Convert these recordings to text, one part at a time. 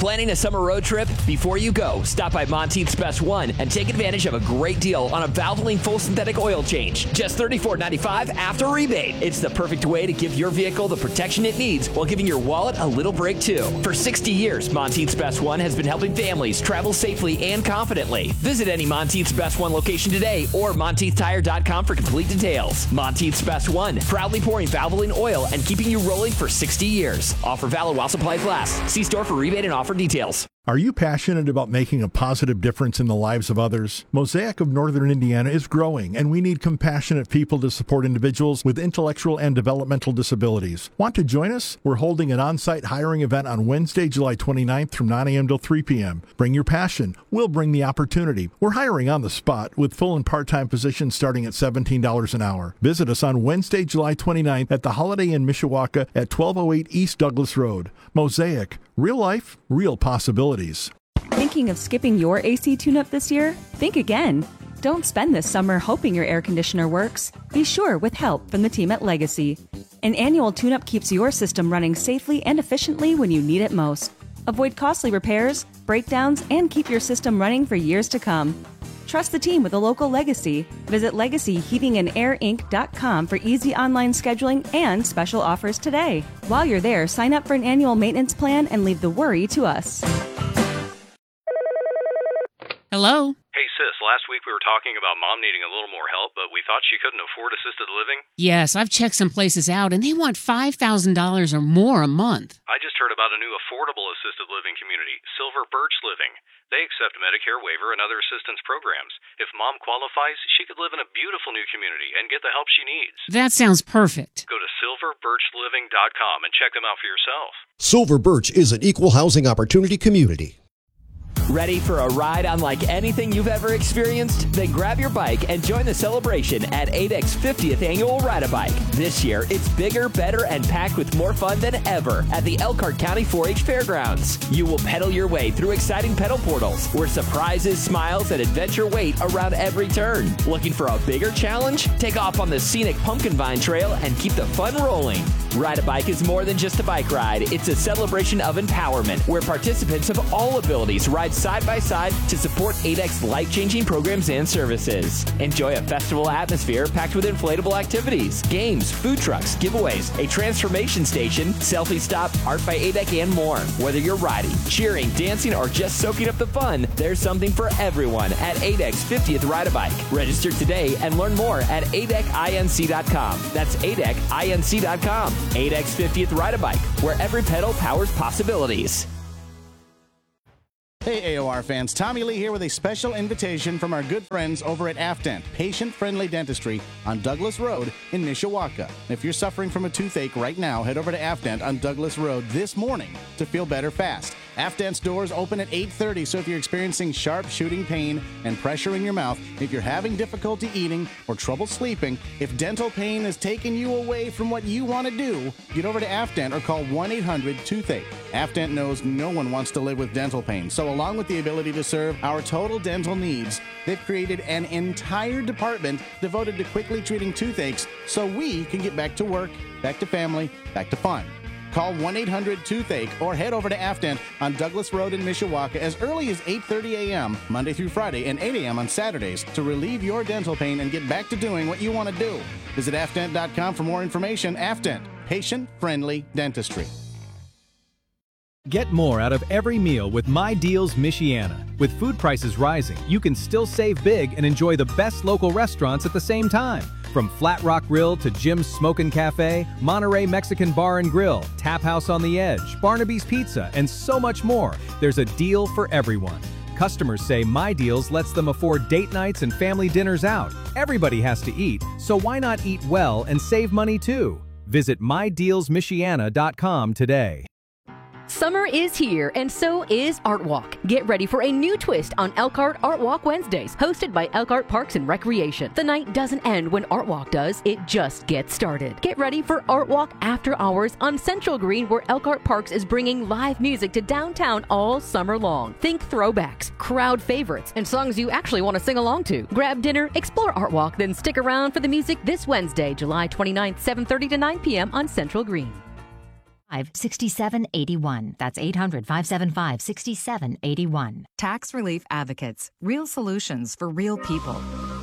Planning a summer road trip? Before you go, stop by Monteith's Best One and take advantage of a great deal on a Valvoline full synthetic oil change. Just $34.95 after rebate. It's the perfect way to give your vehicle the protection it needs while giving your wallet a little break too. For 60 years, Monteith's Best One has been helping families travel safely and confidently. Visit any Monteith's Best One location today or MonteithTire.com for complete details. Monteith's Best One, proudly pouring Valvoline oil and keeping you rolling for 60 years. Offer valid while supplies last. See store for rebate and offer details. Are you passionate about making a positive difference in the lives of others? Mosaic of Northern Indiana is growing, and we need compassionate people to support individuals with intellectual and developmental disabilities. Want to join us? We're holding an on-site hiring event on Wednesday, July 29th from 9 a.m. till 3 p.m. Bring your passion. We'll bring the opportunity. We're hiring on the spot with full and part-time positions starting at $17 an hour. Visit us on Wednesday, July 29th at the Holiday Inn Mishawaka at 1208 East Douglas Road. Mosaic. Real life, real possibilities. Thinking of skipping your AC tune-up this year? Think again. Don't spend this summer hoping your air conditioner works. Be sure with help from the team at Legacy. An annual tune-up keeps your system running safely and efficiently when you need it most. Avoid costly repairs, breakdowns, and keep your system running for years to come. Trust the team with a local Legacy. Visit LegacyHeatingandAirInc.com for easy online scheduling and special offers today. While you're there, sign up for an annual maintenance plan and leave the worry to us. Hello? Hey, sis, last week we were talking about Mom needing a little more help, but we thought she couldn't afford assisted living. Yes, I've checked some places out, and they want $5,000 or more a month. I just heard about a new affordable assisted living community, Silver Birch Living. They accept Medicare waiver and other assistance programs. If Mom qualifies, she could live in a beautiful new community and get the help she needs. That sounds perfect. Go to silverbirchliving.com and check them out for yourself. Silver Birch is an equal housing opportunity community. Ready for a ride unlike anything you've ever experienced? Then grab your bike and join the celebration at ADEC's 50th Annual Ride-A-Bike. This year, it's bigger, better, and packed with more fun than ever at the Elkhart County 4-H Fairgrounds. You will pedal your way through exciting pedal portals where surprises, smiles, and adventure wait around every turn. Looking for a bigger challenge? Take off on the scenic Pumpkin Vine Trail and keep the fun rolling. Ride-A-Bike is more than just a bike ride. It's a celebration of empowerment where participants of all abilities ride side by side to support ADEC's life-changing programs and services. Enjoy a festival atmosphere packed with inflatable activities, games, food trucks, giveaways, a transformation station, selfie stop, art by ADEC, and more. Whether you're riding, cheering, dancing, or just soaking up the fun, there's something for everyone at ADEC's 50th Ride-A-Bike. Register today and learn more at ADECinc.com. That's ADECinc.com. ADEC's 50th Ride-A-Bike, where every pedal powers possibilities. Hey AOR fans, Tommy Lee here with a special invitation from our good friends over at Afdent, patient-friendly dentistry on Douglas Road in Mishawaka. If you're suffering from a toothache right now, head over to Afdent on Douglas Road this morning to feel better fast. Afdent's doors open at 8:30, so if you're experiencing sharp shooting pain and pressure in your mouth, if you're having difficulty eating or trouble sleeping, if dental pain is taking you away from what you want to do, get over to Afdent or call 1-800-TOOTHACHE. Afdent knows no one wants to live with dental pain, so along with the ability to serve our total dental needs, they've created an entire department devoted to quickly treating toothaches so we can get back to work, back to family, back to fun. Call 1-800-TOOTHACHE or head over to Afdent on Douglas Road in Mishawaka as early as 8:30 a.m. Monday through Friday and 8 a.m. on Saturdays to relieve your dental pain and get back to doing what you want to do. Visit Afdent.com for more information. Afdent, patient-friendly dentistry. Get more out of every meal with My Deals Michiana. With food prices rising, you can still save big and enjoy the best local restaurants at the same time. From Flat Rock Grill to Jim's Smokin' Cafe, Monterey Mexican Bar and Grill, Tap House on the Edge, Barnaby's Pizza, and so much more. There's a deal for everyone. Customers say My Deals lets them afford date nights and family dinners out. Everybody has to eat, so why not eat well and save money too? Visit MyDealsMichiana.com today. Summer is here, and so is Art Walk. Get ready for a new twist on Elkhart Art Walk Wednesdays, hosted by Elkhart Parks and Recreation. The night doesn't end when Art Walk does, it just gets started. Get ready for Art Walk After Hours on Central Green, where Elkhart Parks is bringing live music to downtown all summer long. Think throwbacks, crowd favorites, and songs you actually want to sing along to. Grab dinner, explore Art Walk, then stick around for the music this Wednesday, July 29th, 7:30 to 9 p.m. on Central Green. 800-575-6781. That's 800-575-6781. Tax Relief Advocates. Real solutions for real people.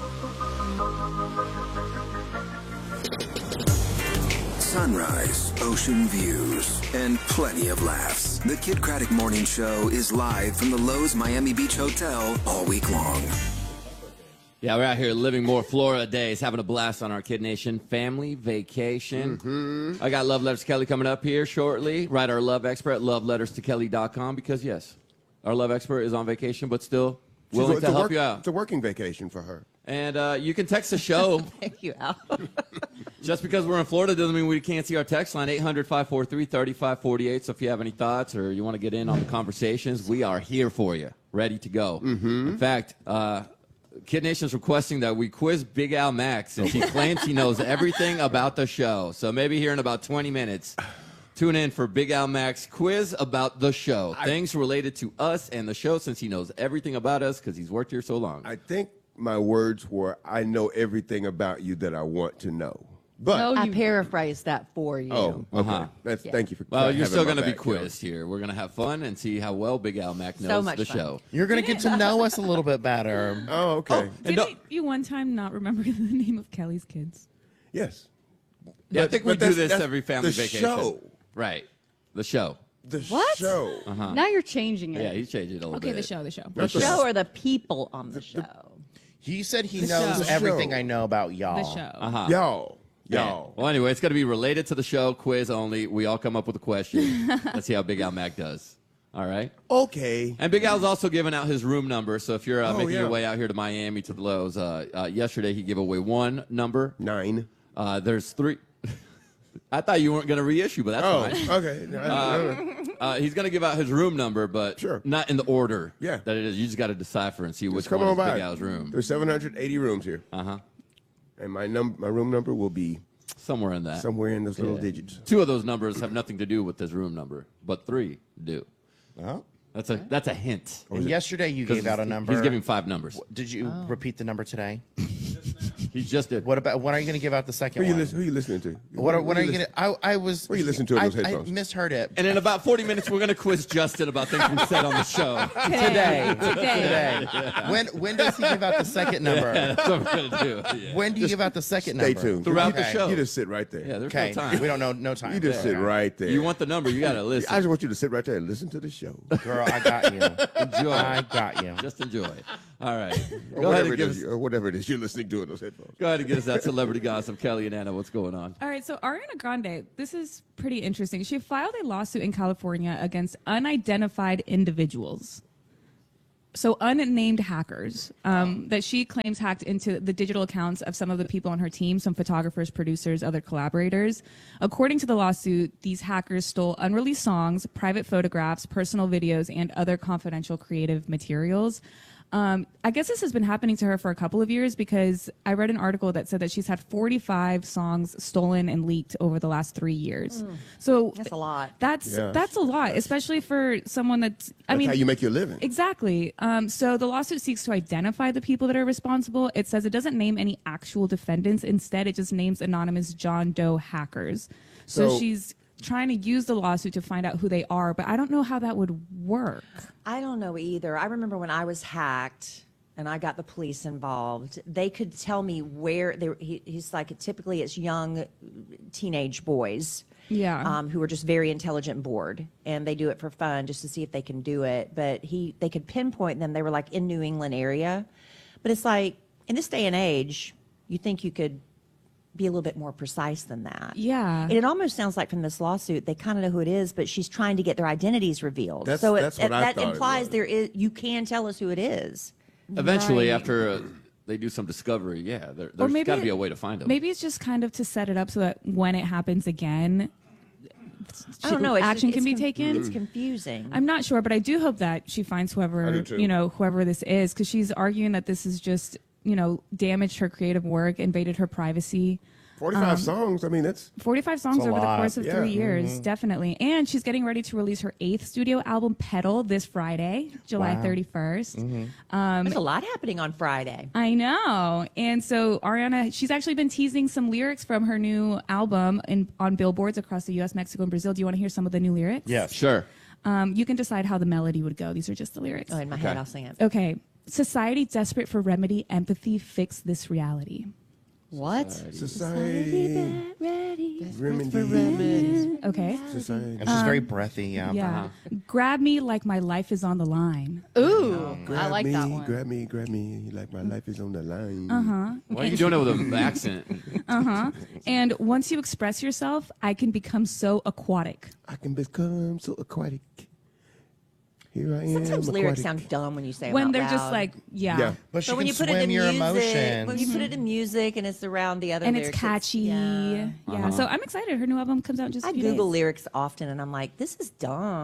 Sunrise, ocean views, and plenty of laughs. The Kid Craddock Morning Show is live from the Lowe's Miami Beach Hotel all week long. Yeah, we're out here living more Florida days, having a blast on our Kid Nation family vacation. I got Love Letters to Kelly coming up here shortly. Write our love expert at loveletterstokelly.com because, yes, our love expert is on vacation, but still willing to help you out. It's a working vacation for her. And you can text the show. Thank you, Al. Just because we're in Florida doesn't mean we can't see our text line, 800-543-3548. So if you have any thoughts or you want to get in on the conversations, we are here for you, ready to go. In fact, Kid Nation's requesting that we quiz Big Al Max, and she claims he knows everything about the show. So maybe here in about 20 minutes, tune in for Big Al Max quiz about the show. Things related to us and the show, since he knows everything about us because he's worked here so long. I think my words were, I know everything about you that I want to know. But no, I paraphrased that for you. Oh, okay. Thank you for. Well, you're still going to be quizzed here. We're going to have fun and see how well Big Al Mac knows the show. You're going to get to know us a little bit better. Oh, okay. Didn't you one time not remember the name of Kelly's kids? Yes. Yeah, I think we do this every family the vacation. Show. Right. The show. The What? show. Now you're changing it. Yeah, he's changing it a little bit. Okay, the show. The show or the people on the show? He said he The knows show. everything I know about y'all. The show. Y'all. Yeah. Well, anyway, it's going to be related to the show, quiz only. We all come up with a question. Let's see how Big Al Mac does. All right? Okay. And Big Al's also giving out his room number, so if you're making your way out here to Miami to the Lowe's, yesterday he gave away one number. 9. There's 3. I thought you weren't going to reissue, but that's fine. Okay. He's going to give out his room number, but not in the order that it is. You just got to decipher and see which one is Big Al's room. There's 780 rooms here. And my room number will be somewhere in that. Somewhere in those little digits. 2 of those numbers have nothing to do with his room number, but 3 do. Oh. That's a hint. And yesterday you gave out a number. He's giving 5 numbers. Did you repeat the number today? He just did. When are you going to give out the second one? Who are you listening to? When are you going to? I was. Where are you listening to in those headphones? I misheard it. And in about 40 minutes, we're going to quiz Justin about things we said on the show. Today. When does he give out the second number? That's what we're going to do. Yeah. When do you give out the second number? Stay tuned. Throughout the show. You just sit right there. Yeah, there's no time. We don't know. No time. You just sit right there. You want the number, you got to listen. I just want you to sit right there and listen to the show. Girl, I got you. Enjoy. I got you. Just enjoy. All right. Or whatever it is you're listening to in those headphones. Go ahead and get us that celebrity gossip. Kelly and Anna, what's going on? All right, so Ariana Grande, this is pretty interesting. She filed a lawsuit in California against unidentified individuals. So unnamed hackers that she claims hacked into the digital accounts of some of the people on her team, some photographers, producers, other collaborators. According to the lawsuit, these hackers stole unreleased songs, private photographs, personal videos, and other confidential creative materials. I guess this has been happening to her for a couple of years because I read an article that said that she's had 45 songs stolen and leaked over the last 3 years. So that's a lot. That's a lot, especially for someone that's how you make your living. Exactly. So the lawsuit seeks to identify the people that are responsible. It says it doesn't name any actual defendants. Instead, it just names anonymous John Doe hackers. So she's trying to use the lawsuit to find out who they are, but I don't know how that would work. I don't know either. I remember when I was hacked and I got the police involved, they could tell me where he's like, typically it's young teenage boys. Yeah. Who are just very intelligent and bored, and they do it for fun just to see if they can do it. But they could pinpoint them. They were like in New England area, but it's like in this day and age, you think you could be a little bit more precise than that. Yeah. And it almost sounds like from this lawsuit, they kind of know who it is, but she's trying to get their identities revealed. That's so what I that thought implies you can tell us who it is. Eventually, after they do some discovery, there's got to be a way to find them. Maybe it's just kind of to set it up so that when it happens again, I don't know. Action can be taken. It's confusing. I'm not sure, but I do hope that she finds whoever this is, because she's arguing that this is just damaged her creative work, invaded her privacy. 45 songs. I mean, that's 45 songs a over the lot. course of Yeah. 3 years, definitely. And she's getting ready to release her 8th studio album, Pedal, this Friday, July Wow. 31st. There's a lot happening on Friday. I know. And so Ariana, she's actually been teasing some lyrics from her new album on billboards across the U.S., Mexico, and Brazil. Do you want to hear some of the new lyrics? Yes. Sure. You can decide how the melody would go. These are just the lyrics. Oh, in my head, I'll sing it. Okay. Society desperate for remedy, empathy, fix this reality. What? Society. Remedy. Okay. And she's very breathy. Yeah. Yeah. Grab me like my life is on the line. Ooh, Grab me, grab me, like my life is on the line. Why are you doing it with an accent? And once you express yourself, I can become so aquatic. I can become so aquatic. Here I am. Sometimes aquatic. lyrics sound dumb when you say them When out they're loud. just like, yeah. But she But when can you put it swim in your music, emotions. when you put it in music and it's around the other And lyrics, it's catchy. Yeah. So I'm excited. Her new album comes out in just a I few Google days. lyrics often and I'm like, this is dumb.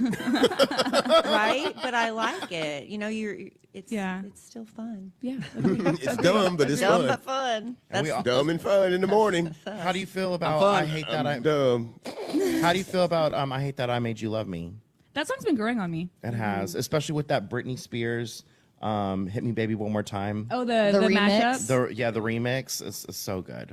Right? But I like it. You know, it's still fun. Yeah. It's dumb, but it's dumb fun. but fun. And we all- Dumb and fun in the morning. How do you feel about fun. I Hate That I'm dumb. How do you feel about I Hate That I Made You Love Me? That song's been growing on me. It has, especially with that Britney Spears Hit Me Baby One More Time. Oh, the mashup? The remix is so good.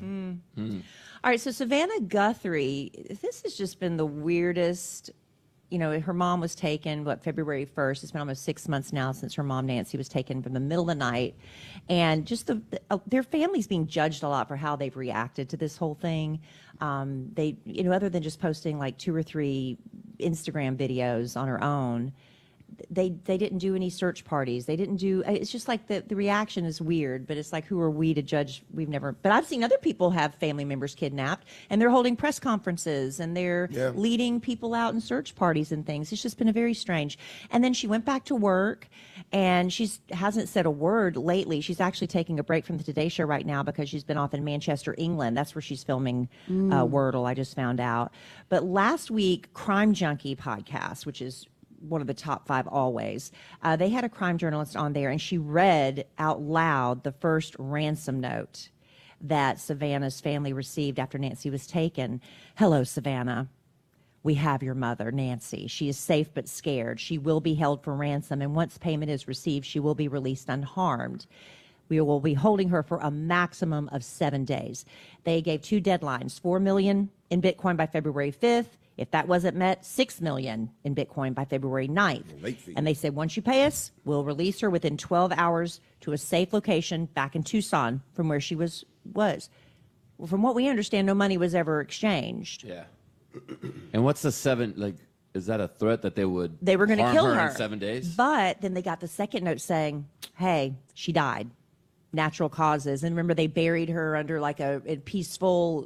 All right, so Savannah Guthrie, this has just been the weirdest. You know, her mom was taken, February 1st. It's been almost 6 months now since her mom, Nancy, was taken from the middle of the night. And just their family's being judged a lot for how they've reacted to this whole thing. They, other than just posting like 2 or 3 Instagram videos on her own, they didn't do any search parties. They didn't do, it's just like the reaction is weird, but it's like, who are we to judge? But I've seen other people have family members kidnapped and they're holding press conferences and they're leading people out in search parties and things. It's just been a very strange. And then she went back to work and she hasn't said a word lately. She's actually taking a break from the Today Show right now because she's been off in Manchester, England. That's where she's filming Wordle, I just found out. But last week, Crime Junkie podcast, which is one of the top 5 always. They had a crime journalist on there, and she read out loud the first ransom note that Savannah's family received after Nancy was taken. Hello, Savannah. We have your mother, Nancy. She is safe but scared. She will be held for ransom, and once payment is received, she will be released unharmed. We will be holding her for a maximum of 7 days. They gave 2 deadlines, $4 million in Bitcoin by February 5th. If that wasn't met, $6 million in Bitcoin by February 9th. And they said, once you pay us, we'll release her within 12 hours to a safe location back in Tucson from where she was. Well, from what we understand, no money was ever exchanged. Yeah. And what's the 7, like, is that a threat that they were going to kill her in 7 days? But then they got the second note saying, hey, she died. Natural causes. And remember, they buried her under like in a peaceful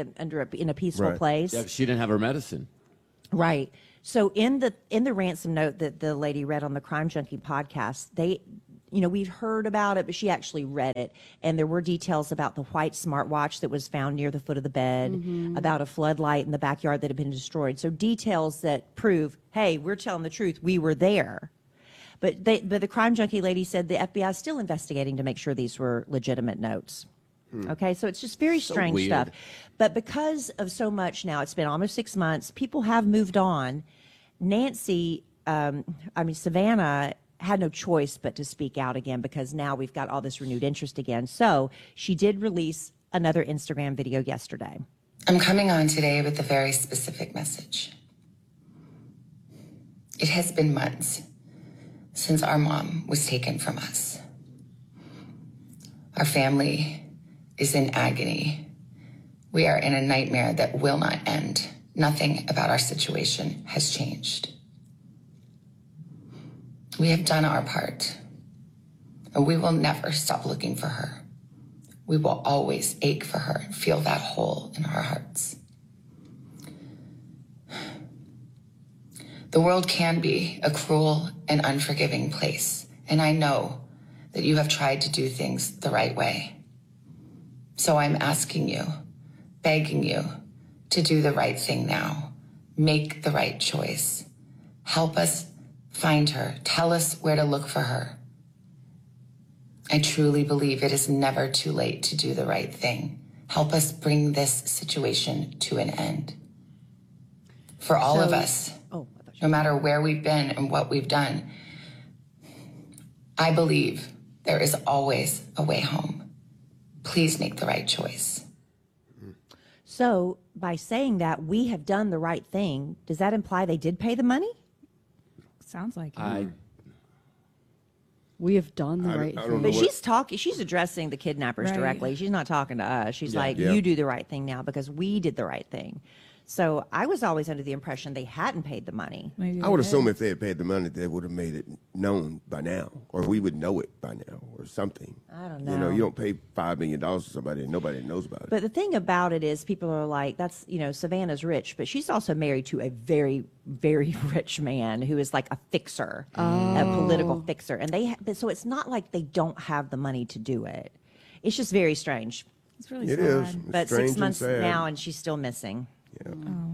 place. Yeah, 'cause she didn't have her medicine. Right. So in the ransom note that the lady read on the Crime Junkie podcast, we'd heard about it, but she actually read it. And there were details about the white smartwatch that was found near the foot of the bed, about a floodlight in the backyard that had been destroyed. So details that prove, hey, we're telling the truth. We were there. But the Crime Junkie lady said the FBI is still investigating to make sure these were legitimate notes. Okay, so it's just very strange stuff. But because of so much now, it's been almost 6 months, people have moved on. Savannah had no choice but to speak out again because now we've got all this renewed interest again. So she did release another Instagram video yesterday. I'm coming on today with a very specific message. It has been months since our mom was taken from us. Our family is in agony. We are in a nightmare that will not end. Nothing about our situation has changed. We have done our part, and we will never stop looking for her. We will always ache for her and feel that hole in our hearts. The world can be a cruel and unforgiving place, and I know that you have tried to do things the right way. So I'm asking you, begging you, to do the right thing now. Make the right choice. Help us find her. Tell us where to look for her. I truly believe it is never too late to do the right thing. help us bring this situation to an end. For all of us, no matter where we've been and what we've done, I believe there is always a way home. Please make the right choice. So by saying that we have done the right thing, does that imply they did pay the money? Sounds like it. We have done the right thing. But she's addressing the kidnappers directly. She's not talking to us. She's you do the right thing now because we did the right thing. So I was always under the impression they hadn't paid the money. I would assume if they had paid the money, they would have made it known by now, or we would know it by now, or something. I don't know. You know, you don't pay $5 million to somebody and nobody knows about it. But the thing about it is people are like, that's, Savannah's rich, but she's also married to a very, very rich man who is like a fixer, a political fixer. And so it's not like they don't have the money to do it. It's just very strange. It's really sad. It is. But 6 months now and she's still missing. Yeah.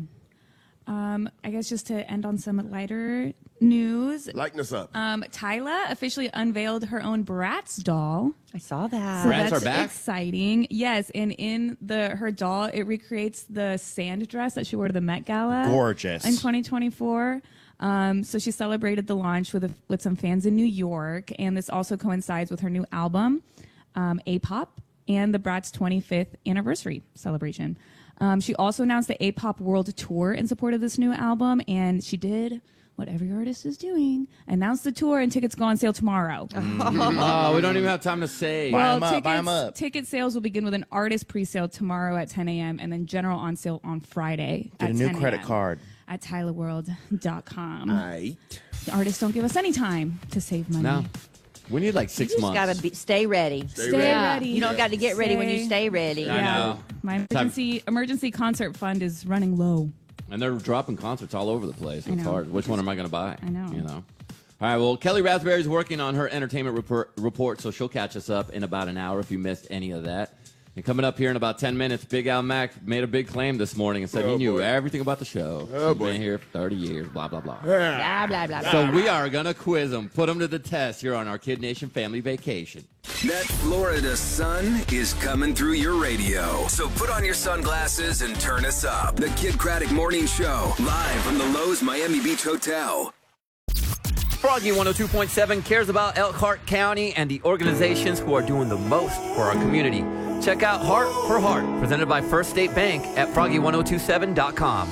I guess just to end on some lighter news. Lighten us up. Tyla officially unveiled her own Bratz doll. I saw that. So Bratz that's are back? exciting. Yes, and in her doll, it recreates the sand dress that she wore to the Met Gala. Gorgeous. In 2024. So she celebrated the launch with some fans in New York, and this also coincides with her new album, A-Pop, and the Bratz 25th anniversary celebration. She also announced the A-Pop World Tour in support of this new album, and she did what every artist is doing, announced the tour, and tickets go on sale tomorrow. Oh, we don't even have time to say. Buy 'em up. Ticket sales will begin with an artist pre-sale tomorrow at 10 a.m. and then general on sale on Friday Get at a new 10 credit a.m. card. at tylerworld.com. Right. The artists don't give us any time to save money. No. We need like 6 You just months. gotta stay ready. Stay ready. You don't got to get ready when you stay ready. I know. My emergency concert fund is running low. And they're dropping concerts all over the place. I It's know. hard. Which one am I going to buy? I know. You know. All right. Well, Kelly Raspberry's working on her entertainment report, so she'll catch us up in about an hour if you missed any of that. And coming up here in about 10 minutes, Big Al Mack made a big claim this morning and said he knew everything about the show. He's been here for 30 years, blah, blah, blah. Blah, blah, blah, So blah. we are going to quiz him, put him to the test here on our Kid Nation family vacation. That Florida sun is coming through your radio. So put on your sunglasses and turn us up. The Kid Craddock Morning Show, live from the Lowe's Miami Beach Hotel. Froggy 102.7 cares about Elkhart County and the organizations who are doing the most for our community. Check out Heart for Heart, presented by First State Bank at froggy1027.com.